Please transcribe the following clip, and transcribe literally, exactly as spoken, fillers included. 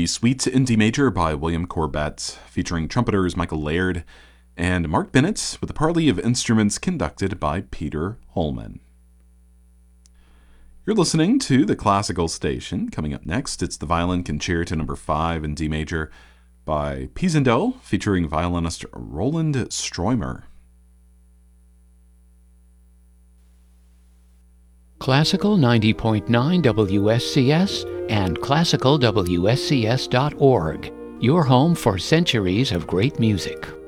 the Suite in D Major by William Corbett, featuring trumpeters Michael Laird and Mark Bennett, with a parley of instruments conducted by Peter Holman. You're listening to the Classical Station. Coming up next, it's the Violin Concerto Number five in D Major by Pisendel, featuring violinist Roland Stroimer. Classical ninety point nine W S C S and classical W S C S dot org, your home for centuries of great music.